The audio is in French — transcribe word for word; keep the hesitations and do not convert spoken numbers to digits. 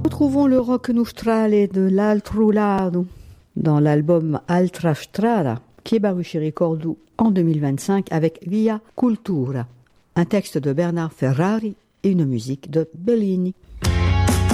Retrouvons le rock nostrale de l'altro lado dans l'album Altra Strada qui est paru chez Ricordo en deux mille vingt-cinq avec Via Cultura, un texte de Bernard Ferrari et une musique de Bellini.